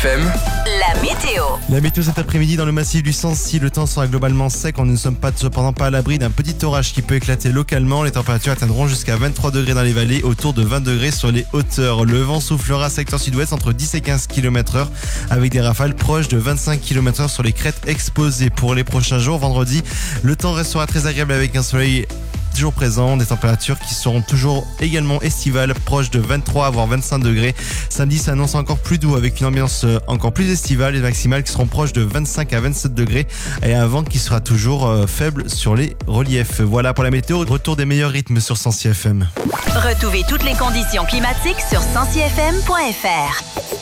FM, la météo. La météo cet après-midi dans le massif du Sancy, le temps sera globalement sec. On ne sommes cependant pas à l'abri d'un petit orage qui peut éclater localement. Les températures atteindront jusqu'à 23 degrés dans les vallées, autour de 20 degrés sur les hauteurs. Le vent soufflera secteur sud-ouest entre 10 et 15 km/h avec des rafales proches de 25 km/h sur les crêtes exposées. Pour les prochains jours, vendredi, le temps restera très agréable avec un soleil toujours présent, des températures qui seront toujours également estivales, proches de 23 voire 25 degrés. Samedi s'annonce encore plus doux avec une ambiance encore plus estivale, les maximales qui seront proches de 25 à 27 degrés et un vent qui sera toujours faible sur les reliefs. Voilà pour la météo, retour des meilleurs rythmes sur Sancy FM. Retrouvez toutes les conditions climatiques sur sancyfm.fr.